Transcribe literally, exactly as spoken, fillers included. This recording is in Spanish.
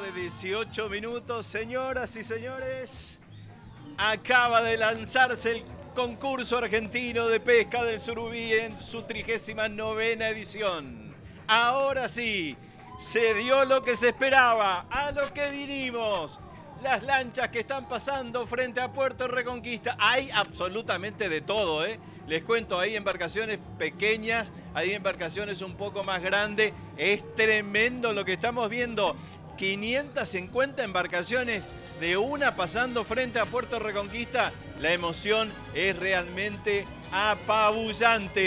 tarde, dieciocho minutos. Señoras y señores, acaba de lanzarse el concurso argentino de pesca del surubí en su trigésima novena edición. Ahora sí, se dio lo que se esperaba, a lo que vinimos. Las lanchas que están pasando frente a Puerto Reconquista. Hay absolutamente de todo, ¿eh? Les cuento, hay embarcaciones pequeñas, hay embarcaciones un poco más grandes. Es tremendo lo que estamos viendo. quinientas cincuenta embarcaciones de una pasando frente a Puerto Reconquista. La emoción es realmente apabullante.